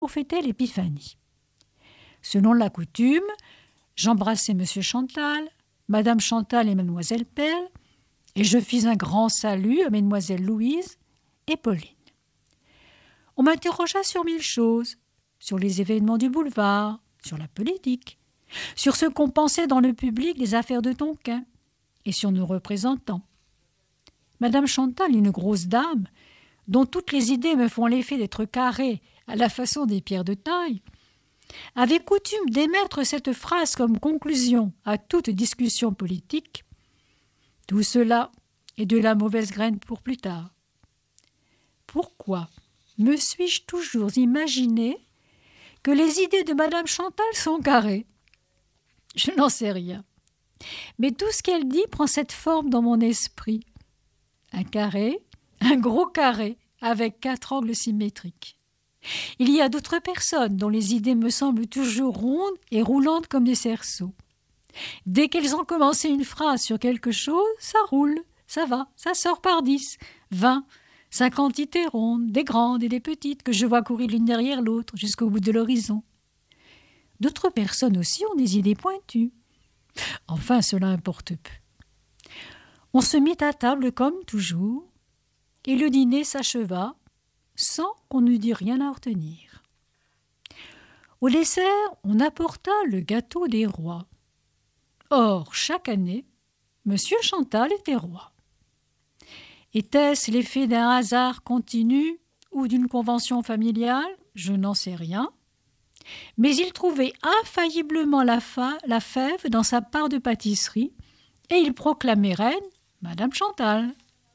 pour fêter l'Épiphanie. Selon la coutume, j'embrassai Monsieur Chantal, Madame Chantal et Mademoiselle Perle, et je fis un grand salut à Mesdemoiselles Louise et Pauline. On m'interrogea sur 1000 choses, sur les événements du boulevard, sur la politique, sur ce qu'on pensait dans le public des affaires de Tonquin, et sur nos représentants. Madame Chantal, une grosse dame, dont toutes les idées me font l'effet d'être carrées à la façon des pierres de taille, avait coutume d'émettre cette phrase comme conclusion à toute discussion politique. Tout cela est de la mauvaise graine pour plus tard. Pourquoi me suis-je toujours imaginé que les idées de Madame Chantal sont carrées? Je n'en sais rien. Mais tout ce qu'elle dit prend cette forme dans mon esprit. Un carré, un gros carré, avec 4 angles symétriques. Il y a d'autres personnes dont les idées me semblent toujours rondes et roulantes comme des cerceaux. Dès qu'elles ont commencé une phrase sur quelque chose, ça roule, ça va, ça sort par 10, 20, 50 idées rondes, des grandes et des petites, que je vois courir l'une derrière l'autre jusqu'au bout de l'horizon. D'autres personnes aussi ont des idées pointues. Enfin, cela importe peu. On se mit à table comme toujours, et le dîner s'acheva sans qu'on eût dit rien à retenir. Au dessert, on apporta le gâteau des rois. Or, chaque année, Monsieur Chantal était roi. Était-ce l'effet d'un hasard continu ou d'une convention familiale? Je n'en sais rien. Mais il trouvait infailliblement la fève dans sa part de pâtisserie et il proclamait reine Madame Chantal.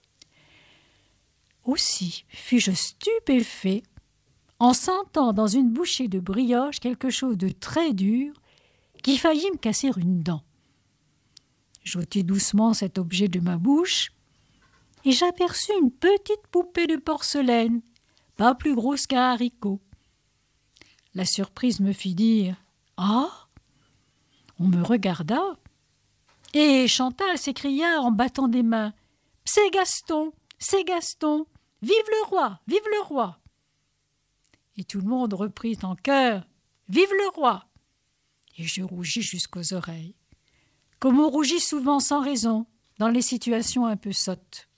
Aussi fus-je stupéfait en sentant dans une bouchée de brioche quelque chose de très dur qui faillit me casser une dent. J'ôtai doucement cet objet de ma bouche et j'aperçus une petite poupée de porcelaine, pas plus grosse qu'un haricot. La surprise me fit dire « Ah !» On me regarda et Chantal s'écria en battant des mains « C'est Gaston, c'est Gaston, vive le roi, vive le roi !» Et tout le monde reprit en chœur « Vive le roi !» Et je rougis jusqu'aux oreilles, comme on rougit souvent sans raison dans les situations un peu sottes.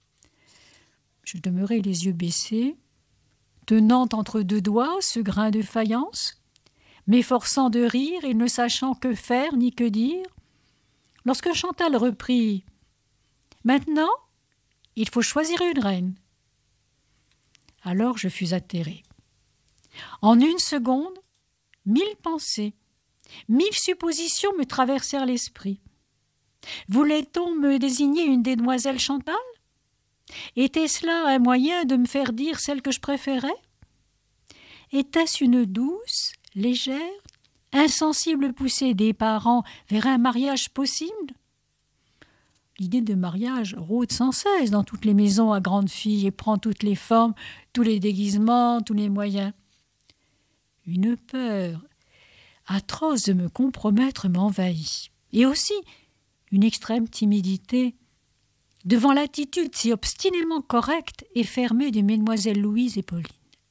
Je demeurai les yeux baissés, tenant entre 2 doigts ce grain de faïence, m'efforçant de rire et ne sachant que faire ni que dire, lorsque Chantal reprit « Maintenant, il faut choisir une reine. » Alors je fus atterré. En 1 seconde, 1000 pensées, 1000 suppositions me traversèrent l'esprit. Voulait-on me désigner une des demoiselles Chantal? Était-ce là un moyen de me faire dire celle que je préférais? Était-ce une douce, légère, insensible poussée des parents vers un mariage possible? L'idée de mariage rôde sans cesse dans toutes les maisons à grandes filles et prend toutes les formes, tous les déguisements, tous les moyens. Une peur atroce de me compromettre m'envahit, et aussi une extrême timidité devant l'attitude si obstinément correcte et fermée de mesdemoiselles Louise et Pauline.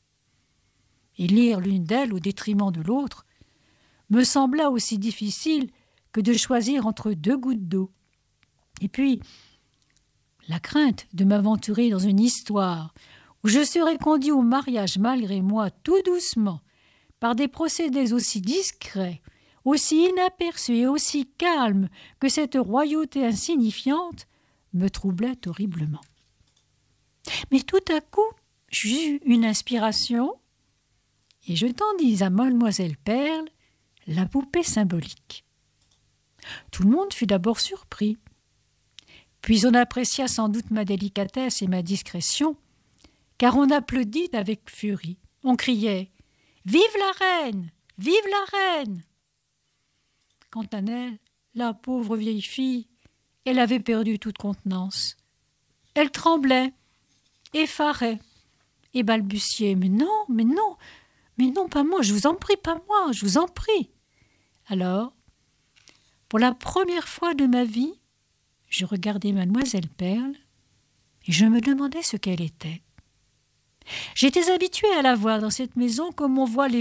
Élire l'une d'elles au détriment de l'autre me sembla aussi difficile que de choisir entre 2 gouttes d'eau. Et puis, la crainte de m'aventurer dans une histoire où je serais conduit au mariage malgré moi tout doucement, par des procédés aussi discrets, aussi inaperçus et aussi calmes que cette royauté insignifiante, me troublait horriblement. Mais tout à coup, j'eus une inspiration et je tendis à Mademoiselle Perle la poupée symbolique. Tout le monde fut d'abord surpris. Puis on apprécia sans doute ma délicatesse et ma discrétion, car on applaudit avec furie. On criait « Vive la reine! Vive la reine !» Quant à elle, la pauvre vieille fille, elle avait perdu toute contenance. Elle tremblait, effarait, et balbutiait « Mais non, mais non, mais non, pas moi, je vous en prie, pas moi, je vous en prie !» Alors, pour la première fois de ma vie, je regardais Mademoiselle Perle et je me demandais ce qu'elle était. J'étais habituée à la voir dans cette maison comme on voit les